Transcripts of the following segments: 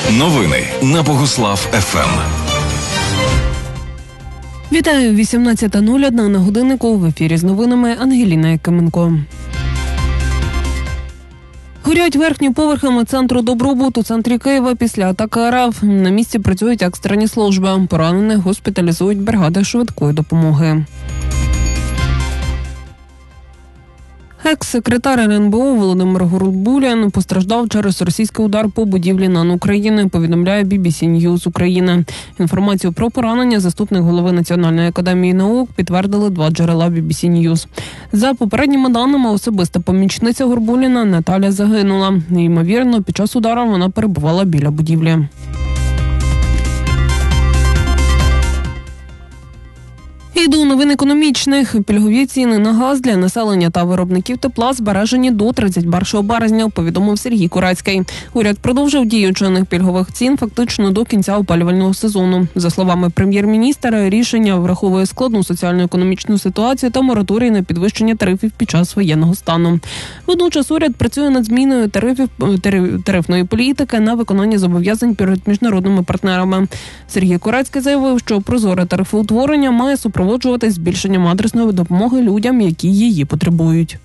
Новини на Богуслав ФМ. Вітаю, 18:01 на годиннику. В ефірі з новинами Ангеліна Якименко. Горять верхні поверхи медцентру «Добробут» у центрі Києва після атаки РФ. На місці працюють екстрені служби. Поранених госпіталізують бригади швидкої допомоги. Екс-секретар РНБО Володимир Горбулян постраждав через російський удар по будівлі НАН України, повідомляє BBC News Україна. Інформацію про поранення заступник голови Національної академії наук підтвердили два джерела BBC News. За попередніми даними, особиста помічниця Горбуляна Наталя загинула. Ймовірно, під час удару вона перебувала біля будівлі. І до новин економічних. Пільгові ціни на газ для населення та виробників тепла збережені до 31 березня, повідомив Сергій Курацький. Уряд продовжив дію чинних пільгових цін фактично до кінця опалювального сезону. За словами прем'єр-міністра, рішення враховує складну соціально-економічну ситуацію та мораторій на підвищення тарифів під час воєнного стану. Водночас уряд працює над зміною тарифної політики на виконання зобов'язань перед міжнародними партнерами. Сергій Курацький заявив, що прозоре тарифоутворення має супроводжуватись збільшенням адресної допомоги людям, які її потребують.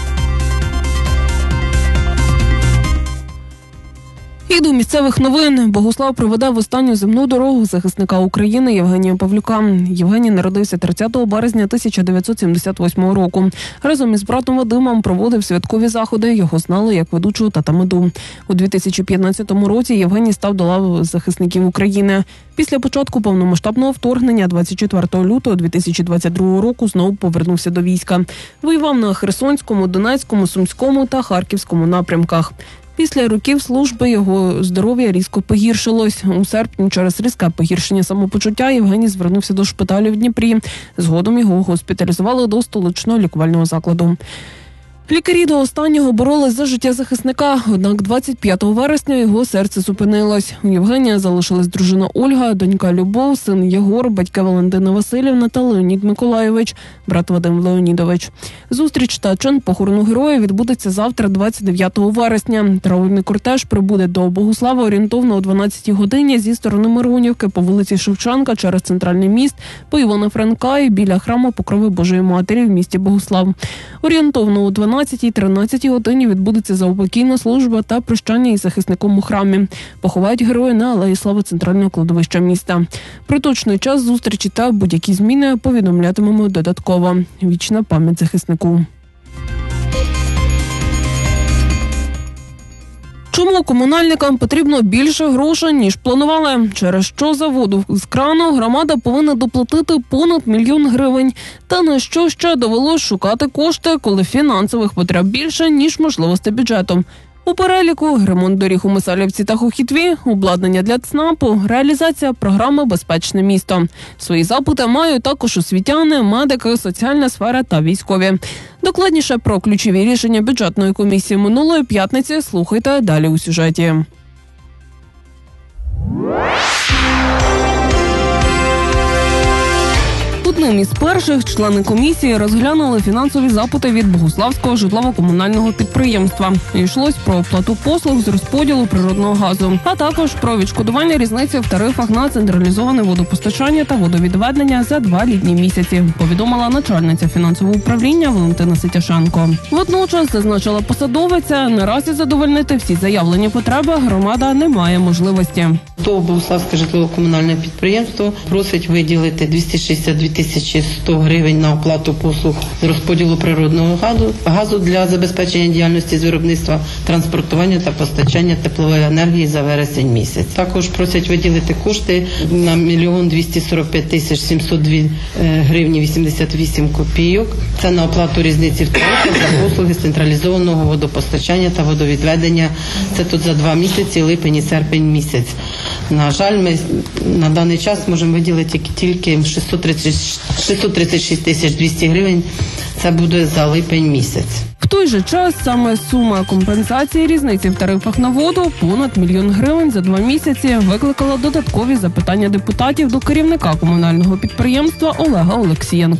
І до місцевих новин. Богуслав проведе в останню земну дорогу захисника України Євгенія Павлюка. Євгеній народився 30 березня 1978 року. Разом із братом Вадимом проводив святкові заходи. Його знали як ведучого татамеду. У 2015 році Євгеній став до лав захисників України. Після початку повномасштабного вторгнення 24 лютого 2022 року знову повернувся до війська. Воював на Херсонському, Донецькому, Сумському та Харківському напрямках. Після років служби його здоров'я різко погіршилось. У серпні через різке погіршення самопочуття Євгеній звернувся до шпиталю в Дніпрі. Згодом його госпіталізували до столичного лікувального закладу. Лікарі до останнього боролись за життя захисника, однак 25 вересня його серце зупинилось. У Євгенія залишилась дружина Ольга, донька Любов, син Єгор, батьки Валентина Василівна та Леонід Миколайович, брат Вадим Леонідович. Зустріч та чин похорону героя відбудеться завтра, 29 вересня. Траурний кортеж прибуде до Богуслава орієнтовно о 12 годині зі сторони Миронівки по вулиці Шевченка через центральний міст, по Івана Франка і біля храму Покрови Божої Матері в місті Богуслав. Орієнтовно о 12-13 годині відбудеться заупокійна служба та прощання із захисником у храмі. Поховають героя на Алеї Слави центрального кладовища міста. Про точний час зустрічі та будь-які зміни повідомлятимемо додатково. Вічна пам'ять захиснику. Чому комунальникам потрібно більше грошей, ніж планували? Через що за воду з крану громада повинна доплатити понад 1 мільйон гривень? Та на що ще довелось шукати кошти, коли фінансових потреб більше, ніж можливостей бюджету? У переліку – ремонт доріг у Мисалівці та Хохітві, обладнання для ЦНАПу, реалізація програми «Безпечне місто». Свої запити мають також освітяни, медики, соціальна сфера та військові. Докладніше про ключові рішення бюджетної комісії минулої п'ятниці слухайте далі у сюжеті. Одним із перших члени комісії розглянули фінансові запити від Богуславського житлово-комунального підприємства. Йшлось про оплату послуг з розподілу природного газу, а також про відшкодування різниці в тарифах на централізоване водопостачання та водовідведення за 2 літні місяці, повідомила начальниця фінансового управління Валентина Ситяшенко. Водночас, зазначила посадовиця, наразі задовольнити всі заявлені потреби громада не має можливості. Богуславське житлово-комунальне підприємство просить виділити 262 100 гривень на оплату послуг з розподілу природного газу для забезпечення діяльності з виробництва, транспортування та постачання теплової енергії за вересень місяць. Також просять виділити кошти на 1 245 702 гривні 88 копійок. Це на оплату різниці в тарифах за послуги з централізованого водопостачання та водовідведення. Це тут за 2 місяці, липень і серпень місяць. На жаль, ми на даний час можемо виділити тільки 636 200 гривень. Це буде за липень місяць. В той же час саме сума компенсації різниці в тарифах на воду понад 1 мільйон гривень за 2 місяці викликала додаткові запитання депутатів до керівника комунального підприємства Олега Олексієнка.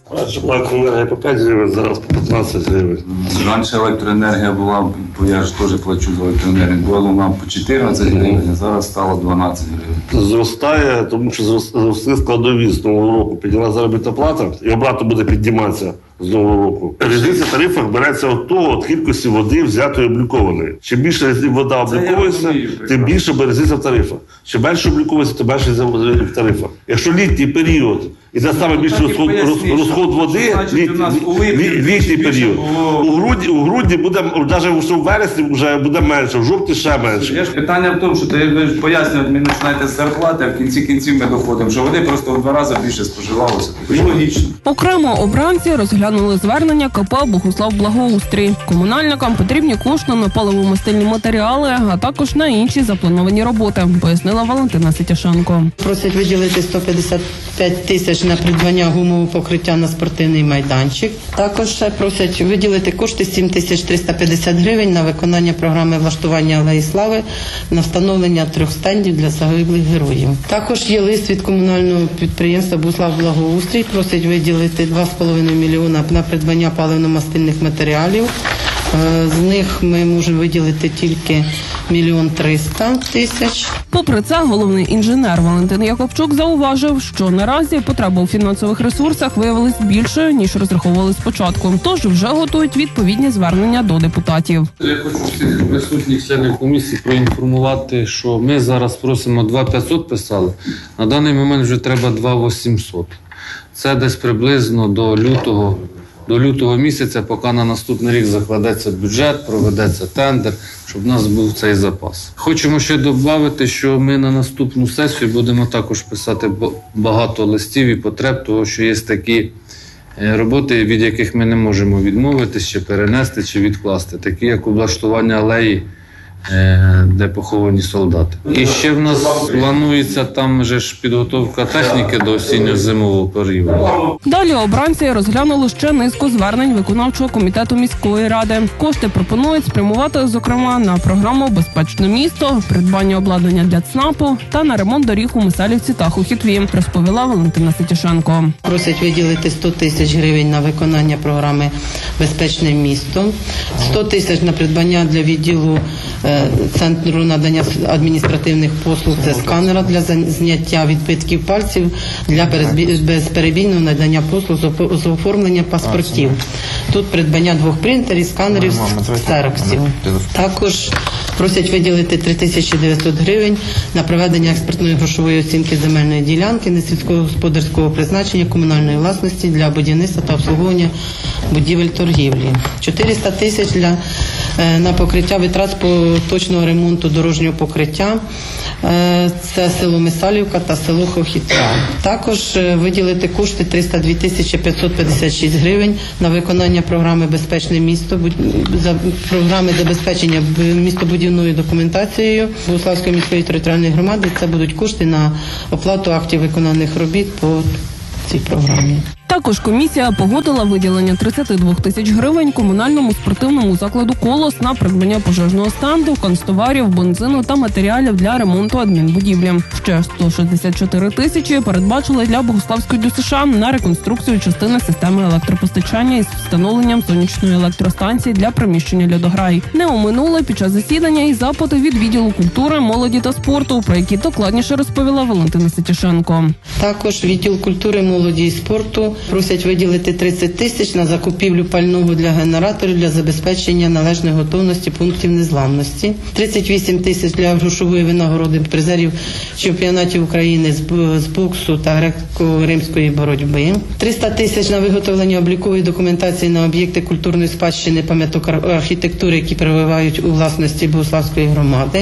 Раніше була електроенергія по 5 гривень, зараз по 15 гривень. Раніше електроенергія була, я ж теж плачу за електроенергію, була вона по 14 гривень, а зараз стало 12 гривень. Зростає, тому що зросли складові з нового року. Підняла заробітна плата і обратно буде підніматися з нового року. Різниця в тарифах береться від кількості води взятої облікованої. Чим більше вода обліковується, тим більше буде різниця в тарифах. Чим менше обліковується, тим менше в тарифах. Якщо літній період і це саме більше розход води, літній період. У грудні буде, навіть у вересні вже буде менше, в жовтні ще менше. Питання в тому, що ти пояснювати, ми починаєте з зарплати, а в кінці кінців ми доходимо, що води просто в 2 рази більше споживалося. І логічно. Окремо обранці розглянули звернення КП «Богуслав-Благоустрій». Комунальникам потрібні кошти на паливомастильні матеріали, а також на інші заплановані роботи, пояснила Валентина Ситяшенко. Просять виділити 155 тисяч на придбання гумового покриття на спортивний майданчик. Також просять виділити кошти 7350 гривень на виконання програми влаштування Алеї Слави на встановлення 3 стендів для загиблих героїв. Також є лист від комунального підприємства «Богуслав-Благоустрій». Просять виділити 2,5 мільйона на придбання паливно-мастильних матеріалів. З них ми можемо виділити тільки 1 300 000. Попри це, головний інженер Валентин Якобчук зауважив, що наразі потреба у фінансових ресурсах виявилась більшою, ніж розраховували спочатку. Тож вже готують відповідні звернення до депутатів. Я хочу всіх присутніх членів комісії проінформувати, що ми зараз просимо 2,500 писали, на даний момент вже треба 2,800. Це десь приблизно до лютого місяця, поки на наступний рік закладеться бюджет, проведеться тендер, щоб у нас був цей запас. Хочемо ще додати, що ми на наступну сесію будемо також писати багато листів і потреб, того що є такі роботи, від яких ми не можемо відмовитися, чи перенести, чи відкласти, такі як облаштування алеї, де поховані солдати. І ще в нас планується там же ж підготовка техніки до осінньо-зимового періоду. Далі обранці розглянули ще низку звернень виконавчого комітету міської ради. Кошти пропонують спрямувати, зокрема, на програму «Безпечне місто», придбання обладнання для ЦНАПу та на ремонт доріг у Мисалівці та Хухітві, розповіла Валентина Ситяшенко. Просять виділити 100 тисяч гривень на виконання програми «Безпечне місто», 100 тисяч на придбання для відділу Центру надання адміністративних послуг – це сканера для зняття відбитків пальців для безперебійного надання послуг з оформлення паспортів. Тут придбання 2 принтерів, сканерів, ксероксів. Також просять виділити 3900 гривень на проведення експертної грошової оцінки земельної ділянки несільськогосподарського призначення комунальної власності для будівництва та обслуговування будівель торгівлі. 400 тисяч на покриття витрат з поточного ремонту дорожнього покриття. Це село Мисалівка та село Хохітва. Також виділити кошти 302 556 гривень на виконання програми «Безпечне місто», програми забезпечення містобудівною документацією Богуславської міської територіальної громади. Це будуть кошти на оплату актів виконаних робіт по цій програмі. Також комісія погодила виділення 32 тисяч гривень комунальному спортивному закладу «Колос» на придбання пожежного стенду, канцтоварів, бензину та матеріалів для ремонту адмінбудівлі. Ще 164 тисячі передбачили для Богуславської ДЮСШ на реконструкцію частини системи електропостачання із встановленням сонячної електростанції для приміщення «Льодограй». Не оминули під час засідання і запити від відділу культури, молоді та спорту, про які докладніше розповіла Валентина Ситяшенко. Також відділ культури, молоді і спорту просять виділити 30 тисяч на закупівлю пального для генераторів для забезпечення належної готовності пунктів незламності, 38 тисяч для грошової винагороди призерів чемпіонатів України з боксу та греко-римської боротьби, 300 тисяч на виготовлення облікової документації на об'єкти культурної спадщини, пам'яток архітектури, які перебувають у власності Богуславської громади,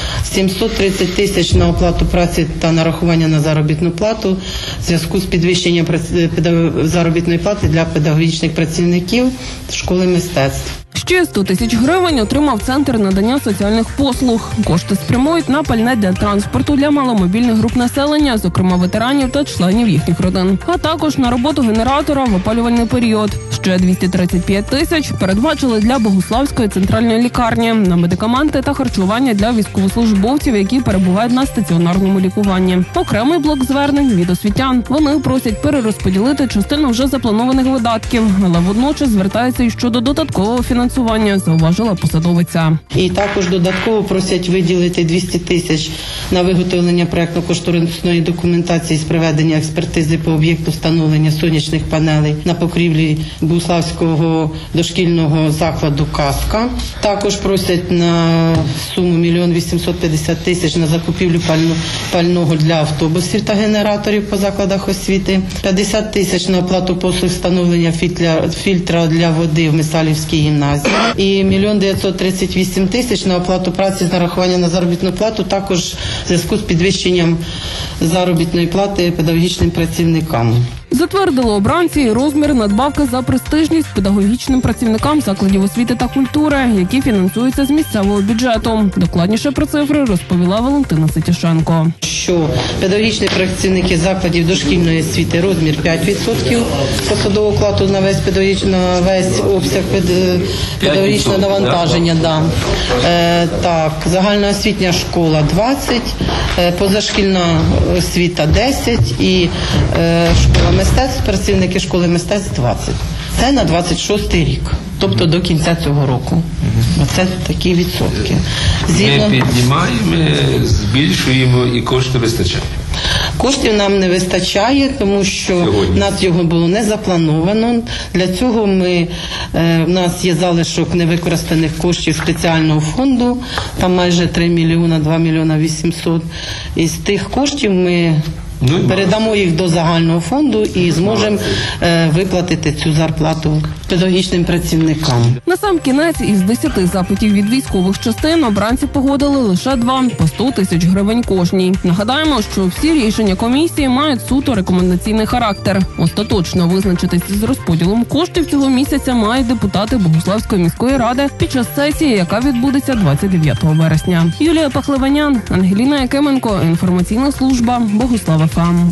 730 тисяч на оплату праці та нарахування на заробітну плату в зв'язку з підвищенням заробітної плати для педагогічних працівників школи мистецтв. Ще 100 тисяч гривень отримав Центр надання соціальних послуг. Кошти спрямують на пальне для транспорту для маломобільних груп населення, зокрема ветеранів та членів їхніх родин. А також на роботу генератора в опалювальний період. Ще 235 тисяч передбачили для Богуславської центральної лікарні на медикаменти та харчування для військовослужбовців, які перебувають на стаціонарному лікуванні. Окремий блок звернень від освітян. Вони просять перерозподілити частину вже запланованих видатків, але водночас звертаються і щодо додаткового фінансування, зауважила посадовиця. І також додатково просять виділити 200 тисяч на виготовлення проектно-кошторисної документації з проведення експертизи по об'єкту встановлення сонячних панелей на покрівлі Богуславського дошкільного закладу «Казка». Також просять на суму 1 850 000 на закупівлю пального для автобусів та генераторів по закладах освіти, 50 тисяч на оплату послуг встановлення фільтра для води в Месалівській гімназії і 1 938 000 на оплату праці з нарахування на заробітну плату, також в зв'язку з підвищенням заробітної плати педагогічним працівникам. Затвердили обранці і розмір надбавки за престижність педагогічним працівникам закладів освіти та культури, які фінансуються з місцевого бюджету. Докладніше про цифри розповіла Валентина Ситішенко. Що педагогічні працівники закладів дошкільної освіти розмір 5% посадового окладу на весь обсяг педагогічного навантаження. Да. Так, загальноосвітня школа 20%, позашкільна освіта 10% і школа мистецтв, працівники школи мистецтв 20%. Це на 26-й рік, тобто до кінця цього року. Оце такі відсотки. Ми піднімаємо, збільшуємо і кошти вистачає. Коштів нам не вистачає, тому що в нас його було не заплановано. Для цього в нас є залишок невикористаних коштів спеціального фонду, там майже 3 мільйона, 2 мільйона 800. Із тих коштів ми передамо їх до загального фонду і зможемо виплатити цю зарплату педагогічним працівникам. Насамкінець із 10 запитів від військових частин обранці погодили лише 2 по 100 тисяч гривень кожній. Нагадаємо, що всі рішення комісії мають суто рекомендаційний характер. Остаточно визначитись з розподілом коштів цього місяця мають депутати Богуславської міської ради під час сесії, яка відбудеться 29 вересня. Юлія Пахливанян, Ангеліна Якименко, інформаційна служба Богуслав ФМ.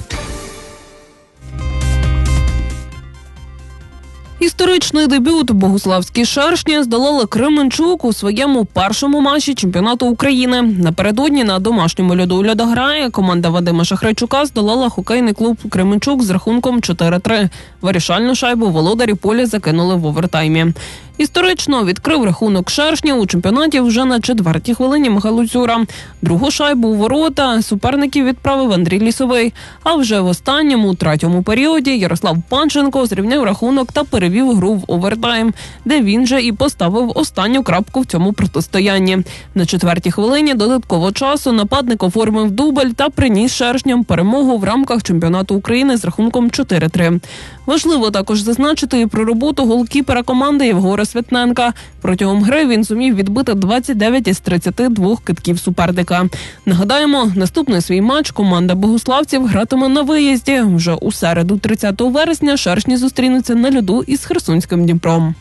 Історичний дебют богуславські шершні здолали Кременчук у своєму першому матчі чемпіонату України. Напередодні на домашньому льоду у Льодограї команда Вадима Шахрайчука здолала хокейний клуб Кременчук з рахунком 4-3. Вирішальну шайбу володарі поля закинули в овертаймі. Історично відкрив рахунок шершнів у чемпіонаті вже на 4-й хвилині Михайло Дзюра. Другу шайбу у ворота суперників відправив Андрій Лісовий. А вже в останньому, третьому періоді Ярослав Панченко зрівняв рахунок та перевів гру в овертайм, де він же і поставив останню крапку в цьому протистоянні. На 4-й хвилині додаткового часу нападник оформив дубль та приніс шершням перемогу в рамках чемпіонату України з рахунком 4-3. Важливо також зазначити і про роботу голкіпера команди Євгора Святненка. Протягом гри він зумів відбити 29 із 32 китків суперника. Нагадаємо, наступний свій матч команда богуславців гратиме на виїзді. Вже у середу 30 вересня шершні зустрінуться на льоду із Херсонським Дніпром.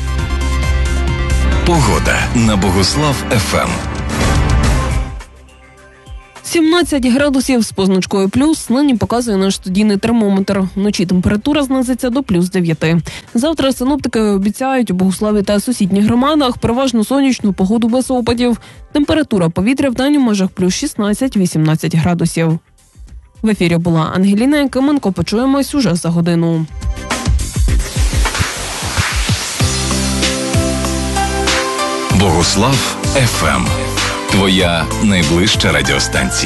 Погода на Богуслав ФМ. 17 градусів з позначкою плюс нині показує наш студійний термометр. Вночі температура знизиться до плюс 9. Завтра синоптики обіцяють у Богуславі та сусідніх громадах переважно сонячну погоду без опадів. Температура повітря в день у межах плюс 16-18 градусів. В ефірі була Ангеліна Якименко. Почуємось уже за годину. Богуслав ФМ. Твоя найближча радіостанція.